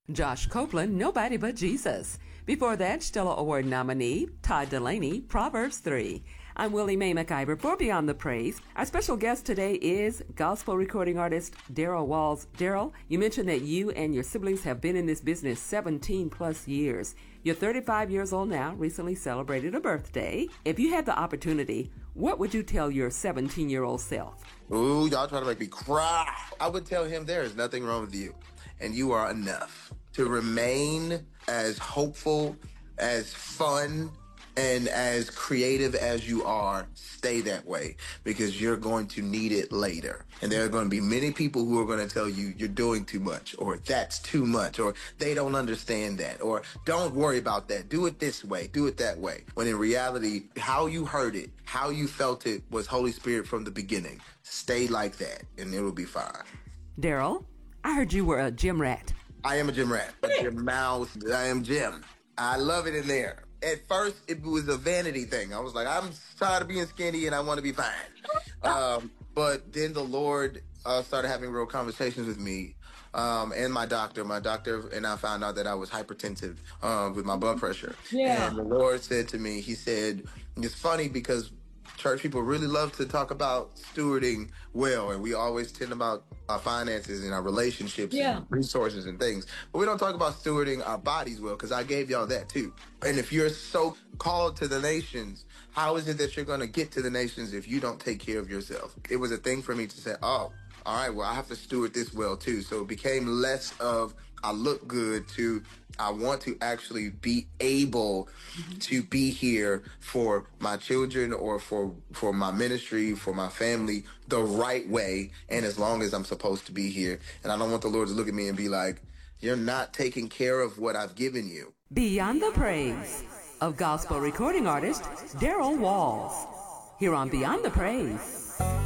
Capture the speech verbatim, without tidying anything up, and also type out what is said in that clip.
Josh Copeland, Nobody But Jesus. Before that, Stella Award nominee, Todd Delaney, Proverbs three. I'm Willie Mae McIver for Beyond the Praise. Our special guest today is gospel recording artist Daryl Walls. Daryl, you mentioned that you and your siblings have been in this business seventeen plus years. You're thirty-five years old now, recently celebrated a birthday. If you had the opportunity, what would you tell your seventeen-year-old self? Ooh, y'all trying to make me cry. I would tell him there is nothing wrong with you, and you are enough to remain as hopeful, as fun, and as creative as you are. Stay that way, because you're going to need it later. And there are going to be many people who are going to tell you you're doing too much, or that's too much, or they don't understand that, or don't worry about that. Do it this way, do it that way. When in reality, how you heard it, how you felt it was Holy Spirit from the beginning. Stay like that, and it'll be fine. Daryl, I heard you were a gym rat. I am a gym rat. Gym mouse. I am Jim. I love it in there. At first, it was a vanity thing. I was like, I'm tired of being skinny and I want to be fine. Um, but then the Lord uh, started having real conversations with me um, and my doctor. My doctor and I found out that I was hypertensive uh, with my blood pressure. Yeah. And the Lord said to me, he said, it's funny because church people really love to talk about stewarding well, and we always tend about our finances and our relationships yeah. and resources and things. But we don't talk about stewarding our bodies well, because I gave y'all that too. And if you're so called to the nations, how is it that you're going to get to the nations if you don't take care of yourself? It was a thing for me to say, oh, all right, well, I have to steward this well too. So it became less of I look good to I want to actually be able mm-hmm. to be here for my children or for for my ministry, for my family, the right way, and as long as I'm supposed to be here. And I don't want the Lord to look at me and be like, you're not taking care of what I've given you. Beyond the Praise of gospel recording artist Daryl Walls, here on Beyond the Praise.